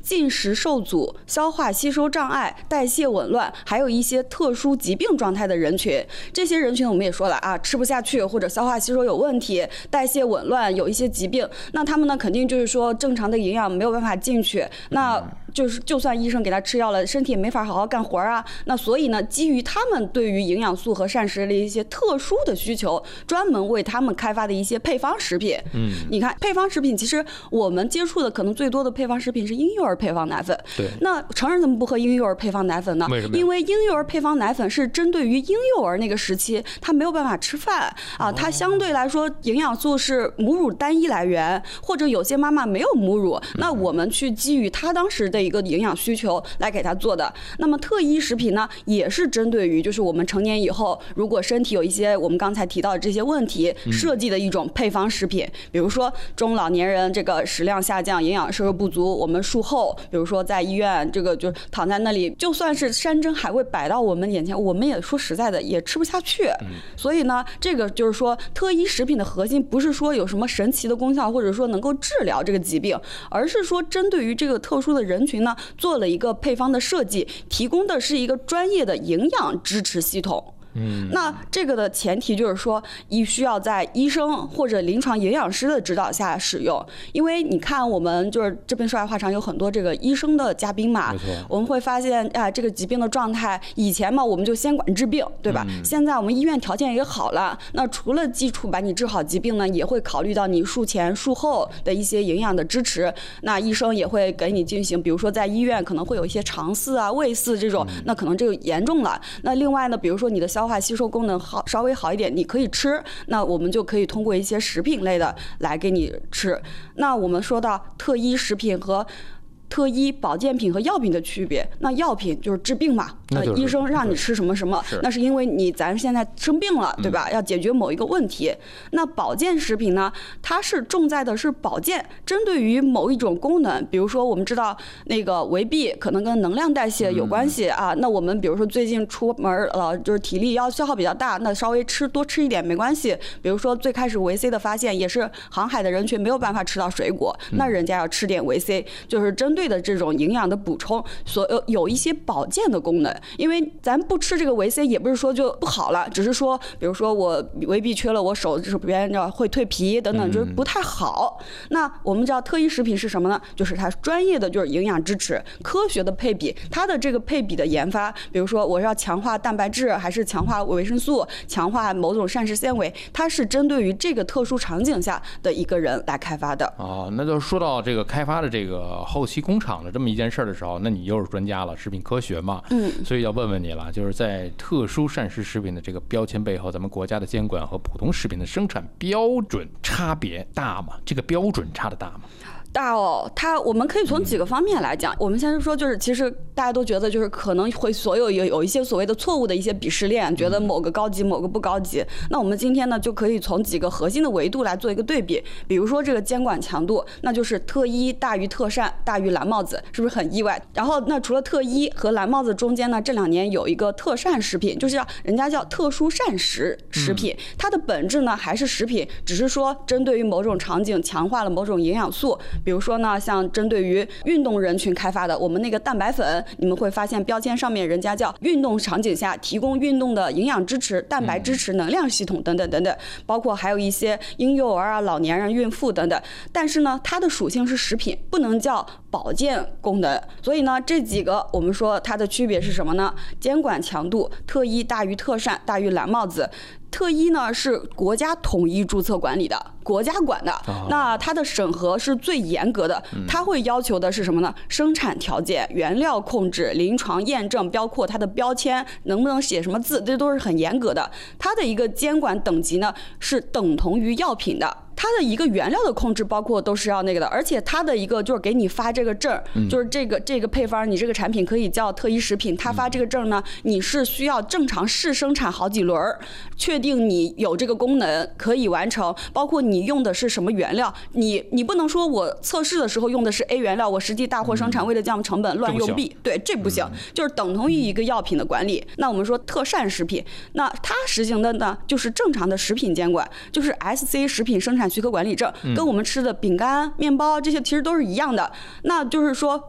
进食受阻、消化吸收障碍、代谢紊乱，还有一些特殊疾病状态的人群。这些人群我们也说了啊，吃不下去或者消化吸收有问题、代谢紊乱，有一些疾病，那他们呢肯定就是说正常的营养没有办法进去，那就算医生给他吃药了，身体也没法好好干活啊。那所以呢，基于他们对于营养素和膳食的一些特殊的需求，专门为他们开发的一些配方食品。你看配方食品，其实我们接触的可能最多的配方食品是婴幼儿配方奶粉。 对。 那成人怎么不喝婴幼儿配方奶粉呢？ 为什么？ 因为婴幼儿配方奶粉是针对于婴幼儿那个时期，他没有办法吃饭啊，它相对来说营养素是母乳单一来源，或者有些妈妈没有母乳，那我们去基于他当时的一个营养需求来给他做的。那么特医食品呢，也是针对于就是我们成年以后，如果身体有一些我们刚才提到的这些问题，设计的一种配方食品。比如说中老年人这个食量下降、营养摄入不足，我们术后，比如说在医院这个就躺在那里，就算是山珍海味摆到我们眼前，我们也说实在的也吃不下去。所以呢，这个就是说特医食品的核心不是说有什么神奇的功效，或者说能够治疗这个疾病，而是说针对于这个特殊的人群呢，做了一个配方的设计，提供的是一个专业的营养支持系统。那这个的前提就是说，需要在医生或者临床营养师的指导下使用。因为你看，我们就是这边说来话长，有很多这个医生的嘉宾嘛，我们会发现这个疾病的状态，以前嘛我们就先管治病，对吧？现在我们医院条件也好了，那除了基础把你治好疾病呢，也会考虑到你术前术后的一些营养的支持。那医生也会给你进行，比如说在医院可能会有一些肠饲啊、胃饲这种，那可能这个严重了。那另外呢，比如说你的消化吸收功能稍微好一点，你可以吃，那我们就可以通过一些食品类的来给你吃。那我们说到特医食品和特医保健品和药品的区别，那药品就是治病嘛，医生让你吃什么什么，那是因为咱现在生病了，对吧？要解决某一个问题。那保健食品呢，它是重在的是保健，针对于某一种功能，比如说我们知道那个维 B 可能跟能量代谢有关系啊，那我们比如说最近出门了，就是体力要消耗比较大，那稍微多吃一点没关系。比如说最开始维 C 的发现也是航海的人群没有办法吃到水果，那人家要吃点维 C， 就是针对的这种营养的补充，有一些保健的功能。因为咱不吃这个维 C 也不是说就不好了，只是说比如说我维 B 缺了，我手这边会蜕皮等等，就是不太好。那我们知道特医食品是什么呢？就是它专业的就是营养支持，科学的配比，它的这个配比的研发，比如说我要强化蛋白质还是强化维生素，强化某种膳食纤维，它是针对于这个特殊场景下的一个人来开发的。 那就说到这个开发的这个后期工厂的这么一件事的时候，那你又是专家了，食品科学嘛，所以要问问你了，就是在特殊膳食食品的这个标签背后，咱们国家的监管和普通食品的生产标准差别大吗？这个标准差得大吗？ 大哦，我们可以从几个方面来讲。我们先说，就是其实大家都觉得，就是可能会有一些所谓的错误的一些鄙视链，觉得某个高级，某个不高级。那我们今天呢，就可以从几个核心的维度来做一个对比。比如说这个监管强度，那就是特医大于特膳大于蓝帽子，是不是很意外？然后那除了特医和蓝帽子中间呢，这2年有一个特膳食品，就是人家叫特殊膳食食品，它的本质呢还是食品，只是说针对于某种场景强化了某种营养素。比如说呢，像针对于运动人群开发的，我们那个蛋白粉，你们会发现标签上面人家叫运动场景下提供运动的营养支持、蛋白支持、能量系统等等等等，包括还有一些婴幼儿啊、老年人、孕妇等等。但是呢，它的属性是食品，不能叫保健功能。所以呢，这几个我们说它的区别是什么呢？监管强度，特医大于特膳大于蓝帽子。特医呢是国家统一注册管理的，国家管的，那它的审核是最严格的，它会要求的是什么呢？生产条件、原料控制、临床验证，包括它的标签能不能写什么字，这都是很严格的。它的一个监管等级呢是等同于药品的。它的一个原料的控制包括都是要那个的，而且它的一个就是给你发这个证，就是这个配方，你这个产品可以叫特医食品，它发这个证呢，你是需要正常试生产好几轮，确定你有这个功能可以完成，包括你用的是什么原料，你不能说我测试的时候用的是 A 原料，我实际大货生产为了降成本乱用 B， 对，这不行，就是等同于一个药品的管理。那我们说特膳食品，那它实行的呢就是正常的食品监管，就是 SC 食品生产许可管理证，跟我们吃的饼干、面包这些其实都是一样的。那就是说